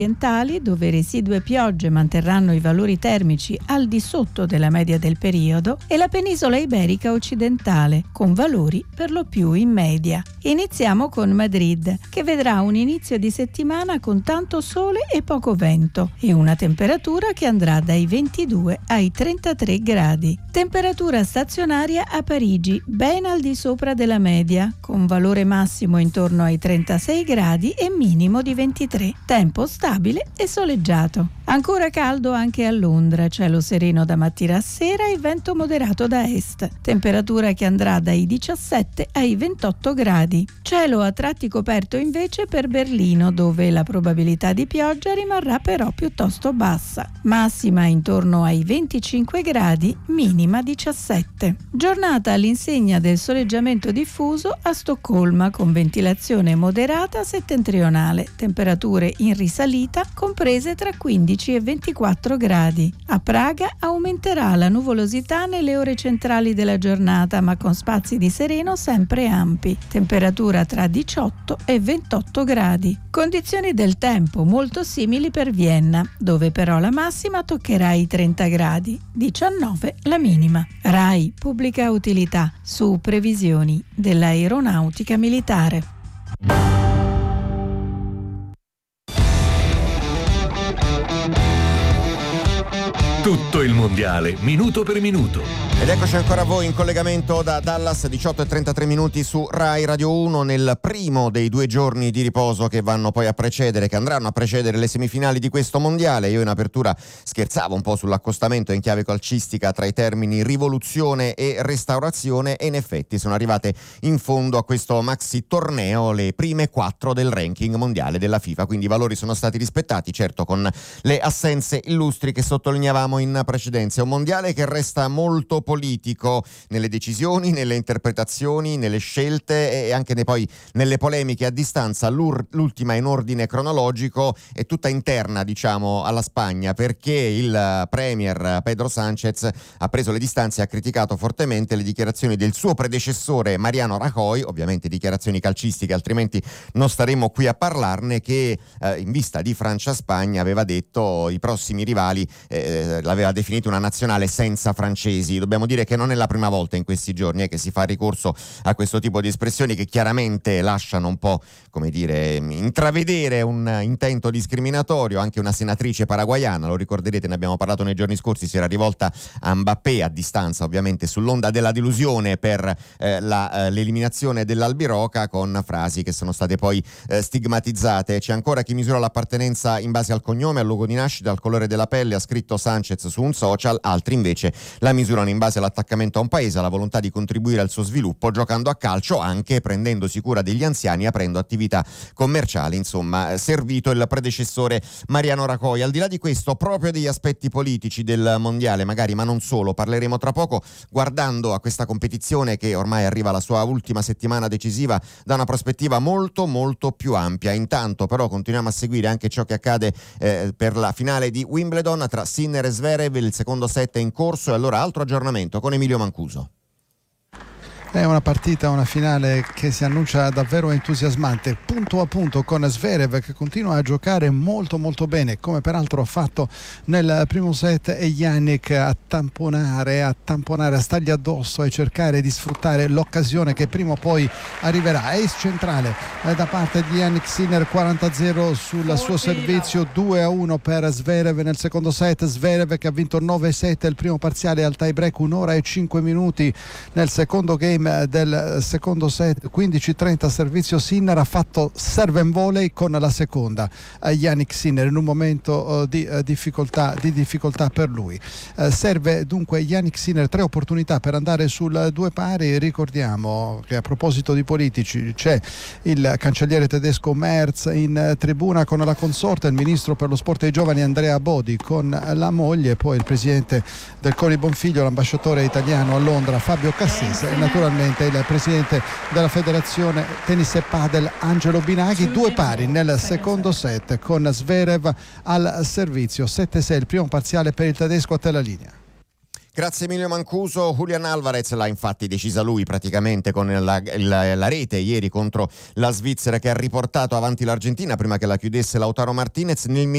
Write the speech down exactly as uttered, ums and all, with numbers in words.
orientali, dove residue piogge manterranno i valori termici al di sotto della media del periodo, e la penisola iberica occidentale, con valori per lo più in media. Iniziamo con Madrid, che vedrà un inizio di settimana con tanto sole e poco vento e una temperatura che andrà dai ventidue ai trentatré gradi. Temperatura stazionaria a Parigi, ben al di sopra della media, con valore massimo intorno ai trentasei gradi e minimo di ventitré. Tempo stabile e soleggiato. Ancora caldo anche a Londra, cielo sereno da mattina a sera e vento moderato da est. Temperatura che andrà dai diciassette ai ventotto gradi. Cielo a tratti coperto invece per Berlino, dove la probabilità di pioggia rimarrà però piuttosto bassa. Massima intorno ai venticinque gradi, minima diciassette. Giornata all'insegna del soleggiamento diffuso a Stoccolma, con ventilazione moderata settentrionale. Temperature in risalita comprese tra quindici e ventiquattro gradi. A Praga aumenterà la nuvolosità nelle ore centrali della giornata, ma con spazi di sereno sempre ampi. Temperatura tra diciotto e ventotto gradi. Condizioni del tempo molto simili per Vienna, dove però la massima toccherà i trenta gradi, diciannove la minima. RAI Pubblica Utilità, su previsioni dell'aeronautica militare. Tutto il mondiale, minuto per minuto. Ed eccoci ancora a voi in collegamento da Dallas, diciotto e trentatré minuti su Rai Radio uno, nel primo dei due giorni di riposo che vanno poi a precedere, che andranno a precedere le semifinali di questo mondiale. Io in apertura scherzavo un po' sull'accostamento in chiave calcistica tra i termini rivoluzione e restaurazione, e in effetti sono arrivate in fondo a questo maxi torneo le prime quattro del ranking mondiale della FIFA, quindi i valori sono stati rispettati, certo con le assenze illustri che sottolineavamo in precedenza. Un mondiale che resta molto politico nelle decisioni, nelle interpretazioni, nelle scelte e anche ne poi nelle polemiche a distanza. L'ur- l'ultima in ordine cronologico è tutta interna, diciamo, alla Spagna, perché il premier Pedro Sánchez ha preso le distanze e ha criticato fortemente le dichiarazioni del suo predecessore Mariano Rajoy, ovviamente dichiarazioni calcistiche, altrimenti non staremmo qui a parlarne, che eh, in vista di Francia-Spagna aveva detto i prossimi rivali, eh, l'aveva definito una nazionale senza francesi. Dobbiamo dire che non è la prima volta in questi giorni eh, che si fa ricorso a questo tipo di espressioni che chiaramente lasciano un po', come dire, intravedere un intento discriminatorio. Anche una senatrice paraguayana, lo ricorderete, ne abbiamo parlato nei giorni scorsi, si era rivolta a Mbappé a distanza, ovviamente sull'onda della delusione per eh, la, eh, l'eliminazione dell'Albiroca, con frasi che sono state poi eh, stigmatizzate. C'è ancora chi misura l'appartenenza in base al cognome, al luogo di nascita, al colore della pelle, ha scritto Sánchez su un social. Altri invece la misurano in base all'attaccamento a un paese, alla volontà di contribuire al suo sviluppo, giocando a calcio, anche prendendosi cura degli anziani, aprendo attività commerciali. Insomma, servito il predecessore Mariano Rajoy. Al di là di questo, proprio degli aspetti politici del mondiale, magari, ma non solo, parleremo tra poco, guardando a questa competizione che ormai arriva alla sua ultima settimana decisiva da una prospettiva molto molto più ampia. Intanto però continuiamo a seguire anche ciò che accade eh, per la finale di Wimbledon tra Sinner e Zverev. Il secondo set è in corso e allora altro aggiornamento con Emilio Mancuso. È una partita, una finale che si annuncia davvero entusiasmante, punto a punto, con Zverev che continua a giocare molto molto bene, come peraltro ha fatto nel primo set, e Jannik a tamponare, a tamponare, a stargli addosso e cercare di sfruttare l'occasione che prima o poi arriverà. Ace centrale eh, da parte di Jannik Sinner, quaranta a zero sul suo servizio, due a uno per Zverev nel secondo set. Zverev che ha vinto nove a sette il primo parziale al tie break, un'ora e cinque minuti nel secondo game del secondo set, quindici a trenta servizio Sinner. Ha fatto serve and volley con la seconda uh, Jannik Sinner in un momento uh, di, uh, difficoltà, di difficoltà per lui. Uh, serve dunque Jannik Sinner, tre opportunità per andare sul due pari. Ricordiamo che a proposito di politici c'è il cancelliere tedesco Merz in uh, tribuna con la consorte, il ministro per lo sport e i giovani Andrea Bodi con uh, la moglie, poi il presidente del Cori Bonfiglio, l'ambasciatore italiano a Londra Fabio Cassese e naturalmente il presidente della federazione tennis e padel Angelo Binaghi. Due pari nel secondo set con Zverev al servizio, sette a sei il primo parziale per il tedesco. A te la linea. Grazie Emilio Mancuso. Julian Alvarez l'ha infatti decisa lui praticamente con la, la, la rete ieri contro la Svizzera, che ha riportato avanti l'Argentina prima che la chiudesse Lautaro Martinez. Nel